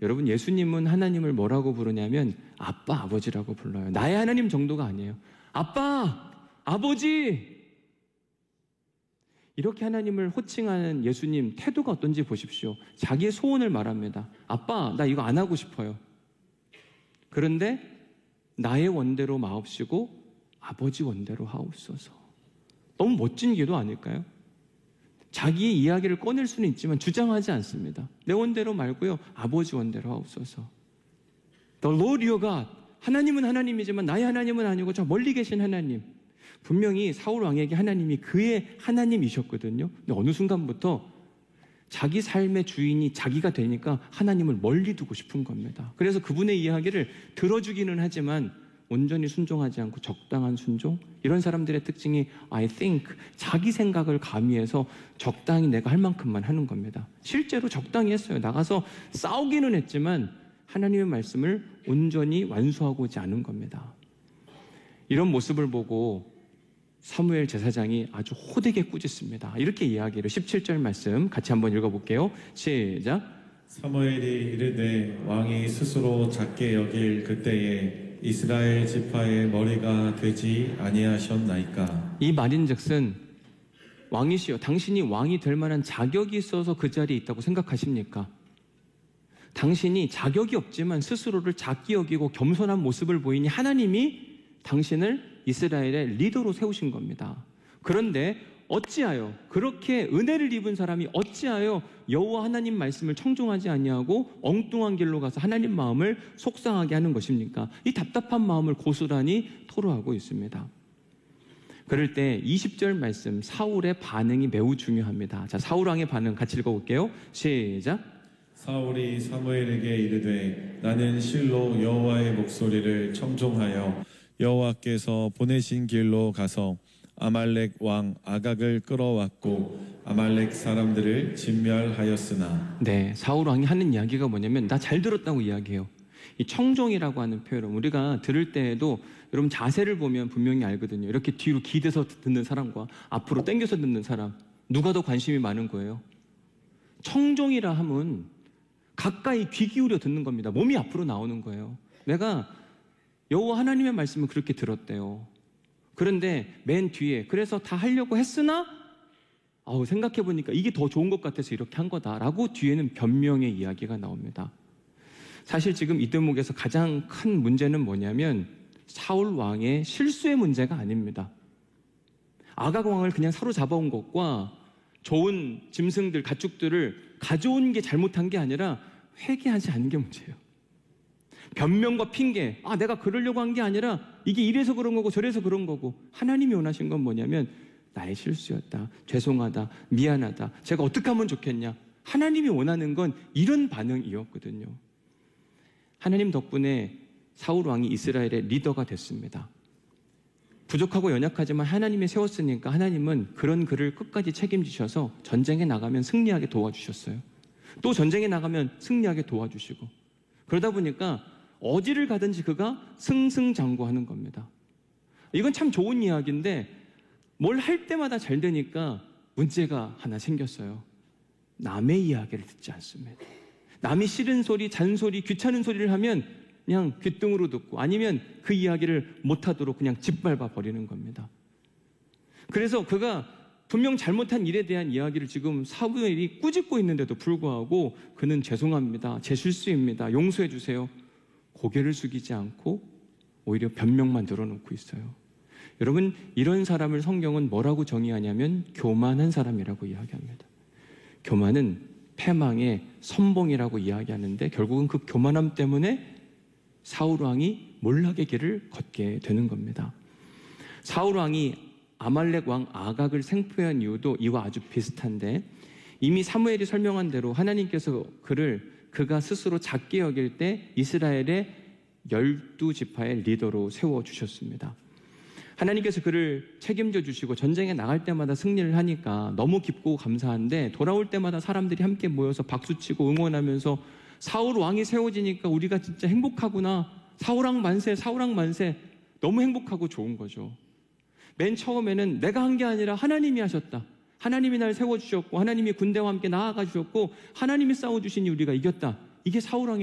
여러분, 예수님은 하나님을 뭐라고 부르냐면 아빠, 아버지라고 불러요. 나의 하나님 정도가 아니에요. 아빠, 아버지! 이렇게 하나님을 호칭하는 예수님 태도가 어떤지 보십시오. 자기의 소원을 말합니다. 아빠, 나 이거 안 하고 싶어요. 그런데 나의 원대로 마옵시고 아버지 원대로 하옵소서. 너무 멋진 기도 아닐까요? 자기의 이야기를 꺼낼 수는 있지만 주장하지 않습니다. 내 원대로 말고요, 아버지 원대로 하옵소서. The Lord your God, 하나님은 하나님이지만 나의 하나님은 아니고 저 멀리 계신 하나님. 분명히 사울 왕에게 하나님이 그의 하나님이셨거든요. 근데 어느 순간부터 자기 삶의 주인이 자기가 되니까 하나님을 멀리 두고 싶은 겁니다. 그래서 그분의 이야기를 들어주기는 하지만 온전히 순종하지 않고 적당한 순종? 이런 사람들의 특징이 I think, 자기 생각을 가미해서 적당히 내가 할 만큼만 하는 겁니다. 실제로 적당히 했어요. 나가서 싸우기는 했지만 하나님의 말씀을 온전히 완수하고 오지 않은 겁니다. 이런 모습을 보고 사무엘 제사장이 아주 호되게 꾸짖습니다. 이렇게 이야기를 17절 말씀 같이 한번 읽어볼게요. 시작. 사무엘이 이르되 왕이 스스로 작게 여길 그때에 이스라엘 지파의 머리가 되지 아니하셨나이까. 이 말인즉슨 왕이시여, 당신이 왕이 될 만한 자격이 있어서 그 자리에 있다고 생각하십니까? 당신이 자격이 없지만 스스로를 작게 여기고 겸손한 모습을 보이니 하나님이 당신을 이스라엘의 리더로 세우신 겁니다. 그런데 어찌하여 그렇게 은혜를 입은 사람이 어찌하여 여호와 하나님 말씀을 청종하지 아니하고 엉뚱한 길로 가서 하나님 마음을 속상하게 하는 것입니까? 이 답답한 마음을 고스란히 토로하고 있습니다. 그럴 때 20절 말씀 사울의 반응이 매우 중요합니다. 자, 사울 왕의 반응 같이 읽어볼게요. 시작. 사울이 사무엘에게 이르되 나는 실로 여호와의 목소리를 청종하여 여호와께서 보내신 길로 가서 아말렉 왕 아각을 끌어왔고 아말렉 사람들을 진멸하였으나. 네, 사울 왕이 하는 이야기가 뭐냐면 나 잘 들었다고 이야기해요. 이 청종이라고 하는 표현, 우리가 들을 때에도 여러분 자세를 보면 분명히 알거든요. 이렇게 뒤로 기대서 듣는 사람과 앞으로 당겨서 듣는 사람, 누가 더 관심이 많은 거예요? 청종이라 함은 가까이 귀 기울여 듣는 겁니다. 몸이 앞으로 나오는 거예요. 내가 여호와 하나님의 말씀을 그렇게 들었대요. 그런데 맨 뒤에 그래서 다 하려고 했으나 생각해보니까 이게 더 좋은 것 같아서 이렇게 한 거다라고 뒤에는 변명의 이야기가 나옵니다. 사실 지금 이 대목에서 가장 큰 문제는 뭐냐면 사울 왕의 실수의 문제가 아닙니다. 아각 왕을 그냥 사로잡아온 것과 좋은 짐승들, 가축들을 가져온 게 잘못한 게 아니라 회개하지 않은 게 문제예요. 변명과 핑계, 내가 그러려고 한 게 아니라 이게 이래서 그런 거고 저래서 그런 거고. 하나님이 원하신 건 뭐냐면 나의 실수였다, 죄송하다, 미안하다, 제가 어떻게 하면 좋겠냐. 하나님이 원하는 건 이런 반응이었거든요. 하나님 덕분에 사울 왕이 이스라엘의 리더가 됐습니다. 부족하고 연약하지만 하나님이 세웠으니까 하나님은 그런 그를 끝까지 책임지셔서 전쟁에 나가면 승리하게 도와주셨어요. 또 전쟁에 나가면 승리하게 도와주시고, 그러다 보니까 어디를 가든지 그가 승승장구하는 겁니다. 이건 참 좋은 이야기인데 뭘 할 때마다 잘 되니까 문제가 하나 생겼어요. 남의 이야기를 듣지 않습니다. 남이 싫은 소리, 잔소리, 귀찮은 소리를 하면 그냥 귓등으로 듣고, 아니면 그 이야기를 못하도록 그냥 짓밟아 버리는 겁니다. 그래서 그가 분명 잘못한 일에 대한 이야기를 지금 사무엘이 꾸짖고 있는데도 불구하고 그는 죄송합니다, 제 실수입니다, 용서해 주세요, 고개를 숙이지 않고 오히려 변명만 늘어놓고 있어요. 여러분, 이런 사람을 성경은 뭐라고 정의하냐면 교만한 사람이라고 이야기합니다. 교만은 패망의 선봉이라고 이야기하는데 결국은 그 교만함 때문에 사울 왕이 몰락의 길을 걷게 되는 겁니다. 사울 왕이 아말렉 왕 아각을 생포한 이유도 이와 아주 비슷한데, 이미 사무엘이 설명한 대로 하나님께서 그가 스스로 작게 여길 때 이스라엘의 12지파의 리더로 세워주셨습니다. 하나님께서 그를 책임져 주시고 전쟁에 나갈 때마다 승리를 하니까 너무 기쁘고 감사한데, 돌아올 때마다 사람들이 함께 모여서 박수치고 응원하면서 사울 왕이 세워지니까 우리가 진짜 행복하구나, 사울 왕 만세, 사울 왕 만세, 너무 행복하고 좋은 거죠. 맨 처음에는 내가 한 게 아니라 하나님이 하셨다, 하나님이 날 세워주셨고 하나님이 군대와 함께 나아가 주셨고 하나님이 싸워주시니 우리가 이겼다, 이게 사울 왕의